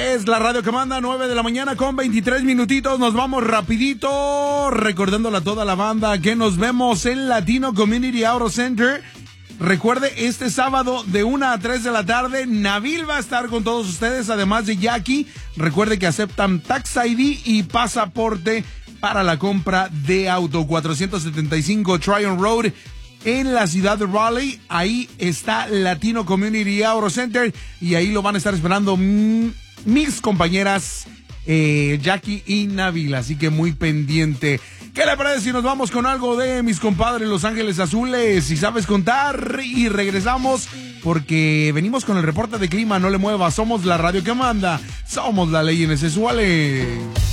Es la radio que manda, 9 de la mañana con 23 minutitos. Nos vamos rapidito, recordándole a toda la banda que nos vemos en Latino Community Auto Center. Recuerde, este sábado de 1 a 3 de la tarde, Nabil va a estar con todos ustedes, además de Jackie. Recuerde que aceptan Tax ID y pasaporte para la compra de auto. 475 Tryon Road en la ciudad de Raleigh. Ahí está Latino Community Auto Center y ahí lo van a estar esperando mis compañeras Jackie y Nabil, así que muy pendiente. ¿Qué le parece si nos vamos con algo de mis compadres Los Ángeles Azules? Si sabes contar, y regresamos porque venimos con el reporte de clima. No le muevas, somos la radio que manda, somos la ley en sexuales.